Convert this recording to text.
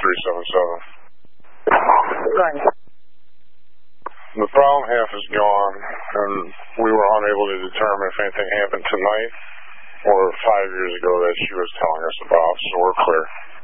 Right. The problem half is gone, and we were unable to determine if anything happened tonight or 5 years ago that she was telling us about, so we're clear.